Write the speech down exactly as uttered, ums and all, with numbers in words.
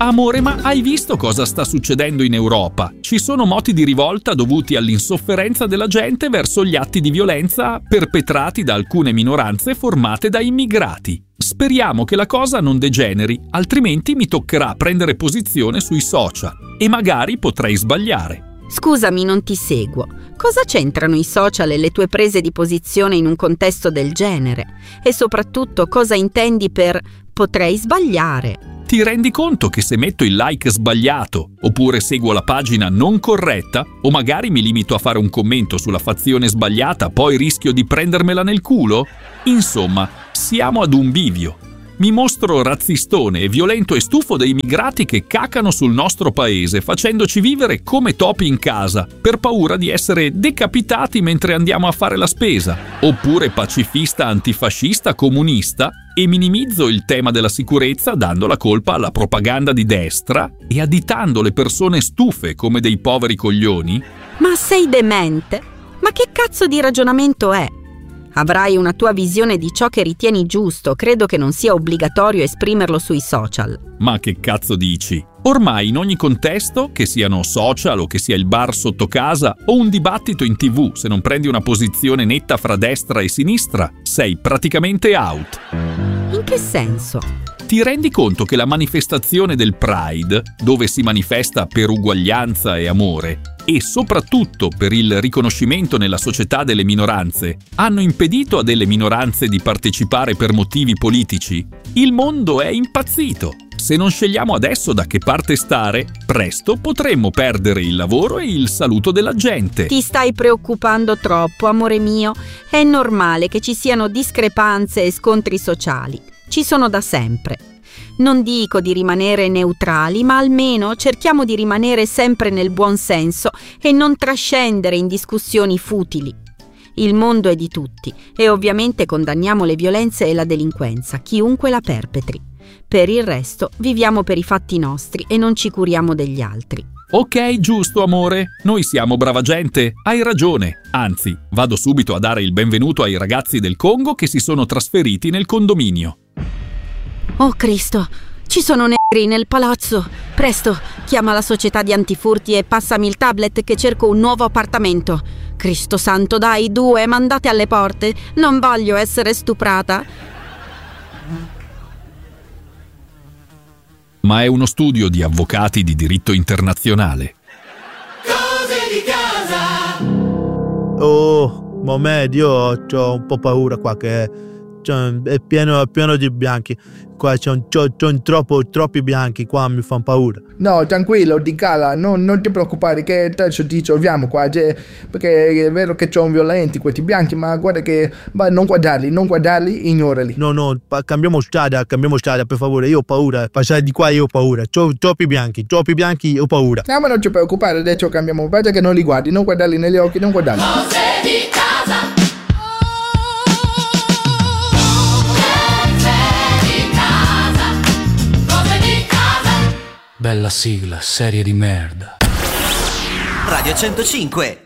Amore, ma hai visto cosa sta succedendo in Europa? Ci sono moti di rivolta dovuti all'insofferenza della gente verso gli atti di violenza perpetrati da alcune minoranze formate da immigrati. Speriamo che la cosa non degeneri, altrimenti mi toccherà prendere posizione sui social e magari potrei sbagliare. Scusami, non ti seguo. Cosa c'entrano i social e le tue prese di posizione in un contesto del genere? E soprattutto, cosa intendi per potrei sbagliare? Ti rendi conto che se metto il like sbagliato, oppure seguo la pagina non corretta, o magari mi limito a fare un commento sulla fazione sbagliata, poi rischio di prendermela nel culo? Insomma, siamo ad un bivio. Mi mostro razzistone e violento e stufo dei immigrati che cacano sul nostro paese, facendoci vivere come topi in casa, per paura di essere decapitati mentre andiamo a fare la spesa. Oppure pacifista, antifascista, comunista, e minimizzo il tema della sicurezza dando la colpa alla propaganda di destra e additando le persone stufe come dei poveri coglioni? Ma sei demente? Ma che cazzo di ragionamento è? Avrai una tua visione di ciò che ritieni giusto, credo che non sia obbligatorio esprimerlo sui social. Ma che cazzo dici? Ormai in ogni contesto, che siano social o che sia il bar sotto casa o un dibattito in tv, se non prendi una posizione netta fra destra e sinistra, sei praticamente out. In che senso? Ti rendi conto che la manifestazione del Pride, dove si manifesta per uguaglianza e amore, e soprattutto per il riconoscimento nella società delle minoranze, hanno impedito a delle minoranze di partecipare per motivi politici? Il mondo è impazzito! Se non scegliamo adesso da che parte stare, presto potremmo perdere il lavoro e il saluto della gente. Ti stai preoccupando troppo, amore mio. È normale che ci siano discrepanze e scontri sociali. Ci sono da sempre. Non dico di rimanere neutrali, ma almeno cerchiamo di rimanere sempre nel buon senso e non trascendere in discussioni futili. Il mondo è di tutti e ovviamente condanniamo le violenze e la delinquenza, chiunque la perpetri. Per il resto viviamo per i fatti nostri e non ci curiamo degli altri. Ok, giusto amore, noi siamo brava gente, hai ragione. Anzi, vado subito a dare il benvenuto ai ragazzi del Congo che si sono trasferiti nel condominio. Oh Cristo, ci sono negri nel palazzo. Presto, chiama la società di antifurti e passami il tablet che cerco un nuovo appartamento. Cristo santo, dai, due, mandate alle porte. Non voglio essere stuprata. Ma è uno studio di avvocati di diritto internazionale. Cose di casa. Oh, Mohamed, io ho un po' paura qua che cioè, è pieno, è pieno di bianchi. Qua c'è un, c'è, c'è un troppo, troppi bianchi, qua mi fanno paura. No, tranquillo, Di Cala, non, non ti preoccupare che adesso ti risolviamo qua, cioè, perché è vero che sono violenti questi bianchi, ma guarda che ma non guardarli, non guardarli, ignorali. No, no, cambiamo strada, cambiamo strada, per favore, io ho paura, passare di qua io ho paura, c'ho troppi bianchi, troppi bianchi, io ho paura. No, ma non ti preoccupare, adesso cambiamo, guarda che non li guardi, non guardarli negli occhi, non guardarli. Cose di casa. Bella sigla, serie di merda. Radio centocinque.